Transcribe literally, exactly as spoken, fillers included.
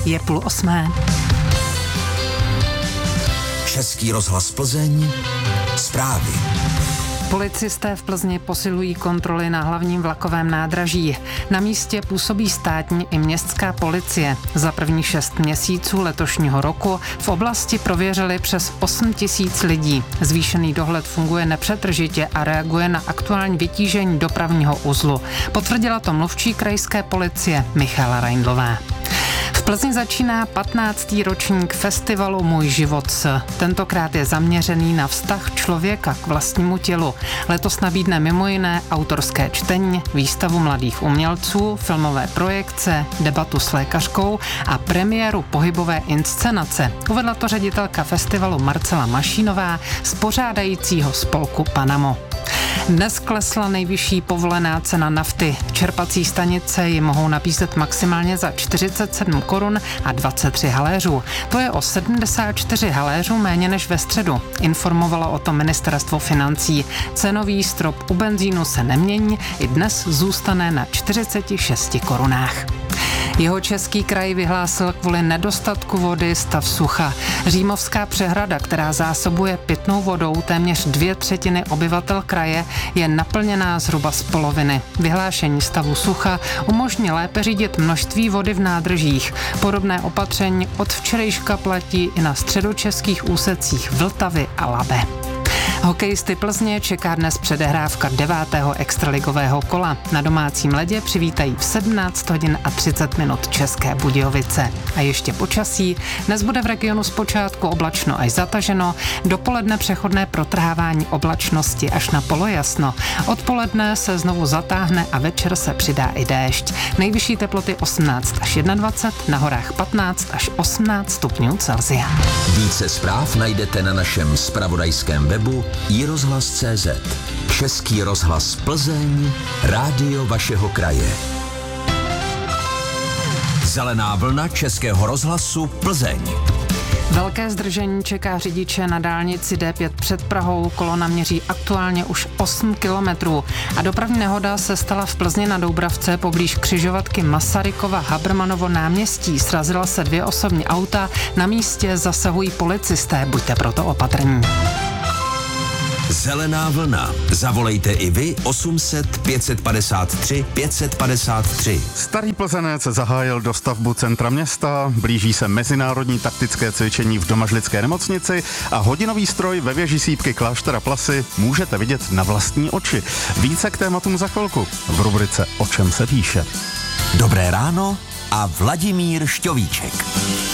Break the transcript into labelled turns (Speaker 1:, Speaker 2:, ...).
Speaker 1: je půl osmé.
Speaker 2: Český rozhlas Plzeň, zprávy.
Speaker 1: Policisté v Plzni posilují kontroly na hlavním vlakovém nádraží. Na místě působí státní i městská policie. Za první šest měsíců letošního roku v oblasti prověřili přes osm tisíc lidí. Zvýšený dohled funguje nepřetržitě a reaguje na aktuální vytížení dopravního uzlu. Potvrdila to mluvčí krajské policie Michaela Reindlová. V Plzni začíná patnáctý ročník festivalu Můj život s. Tentokrát je zaměřený na vztah člověka k vlastnímu tělu. Letos nabídne mimo jiné autorské čtení, výstavu mladých umělců, filmové projekce, debatu s lékařkou a premiéru pohybové inscenace. Uvedla to ředitelka festivalu Marcela Mašínová z pořádajícího spolku Panamo. Dnes klesla nejvyšší povolená cena nafty. Čerpací stanice ji mohou nabízet maximálně za čtyřicet sedm korun a dvacet tři haléřů. To je o sedmdesát čtyři haléřů méně než ve středu. Informovalo o tom ministerstvo financí. Cenový strop u benzínu se nemění, i dnes zůstane na čtyřicet šest korunách. Jihočeský kraj vyhlásil kvůli nedostatku vody stav sucha. Římovská přehrada, která zásobuje pitnou vodou téměř dvě třetiny obyvatel kraje, je naplněná zhruba z poloviny. Vyhlášení stavu sucha umožní lépe řídit množství vody v nádržích. Podobné opatření od včerejška platí i na středočeských úsecích Vltavy a Labe. Hokejisty Plzně čeká dnes předehrávka devátého extraligového kola. Na domácím ledě přivítají v sedmnáct hodin a třicet minut České Budějovice. A ještě počasí. Dnes bude v regionu zpočátku oblačno až zataženo, dopoledne přechodné protrhávání oblačnosti až na polojasno. Odpoledne se znovu zatáhne a večer se přidá i déšť. Nejvyšší teploty osmnáct až dvacet jedna, na horách patnáct až osmnáct stupňů Celsia.
Speaker 2: Více zpráv najdete na našem zpravodajském webu i rozhlas tečka cé zet. Český rozhlas Plzeň, rádio vašeho kraje. Zelená vlna Českého rozhlasu Plzeň.
Speaker 1: Velké zdržení čeká řidiče na dálnici D pět před Prahou. Kolona měří aktuálně už osm kilometrů. A dopravní nehoda se stala v Plzni na Doubravce poblíž křižovatky Masarykova Habermanovo náměstí. Srazila se dvě osobní auta. Na místě zasahují policisté. Buďte proto opatrní.
Speaker 2: Zelená vlna. Zavolejte i vy osm set pět set padesát tři pět set padesát tři.
Speaker 3: Starý Plzenec zahájil dostavbu centra města, blíží se mezinárodní taktické cvičení v Domažlické nemocnici a hodinový stroj ve věži sýpky kláštera Plasy můžete vidět na vlastní oči. Více k tématům za chvilku v rubrice O čem se píše.
Speaker 2: Dobré ráno a Vladimír Šťovíček.